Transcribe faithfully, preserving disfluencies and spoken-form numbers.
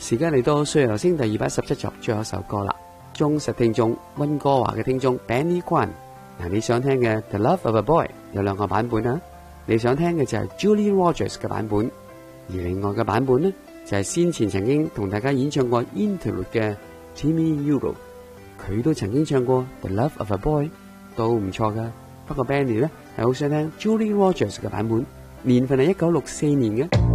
時間嚟到歲月留聲第二百一十七集，最後一首歌啦。忠實聽眾溫哥華嘅聽眾 Benny Kwan， 嗱，你想聽嘅 The Love of a Boy 有兩個版本啊，你想聽嘅就係 Julie Rogers 嘅版本，而另外嘅版本呢，就係先前曾經同大家演唱過 Interlude 嘅 Timmy Hugo， 佢都曾經唱過 The Love of a Boy， 都唔錯噶。不過 Benny 呢係好想聽 Julie Rogers 嘅版本，年份係一九六四年嘅。